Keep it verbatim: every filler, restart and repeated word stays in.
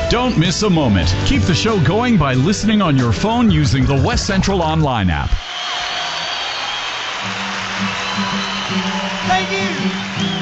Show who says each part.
Speaker 1: Don't miss a moment. Keep the show going by listening on your phone using the West Central Online app.
Speaker 2: Thank you.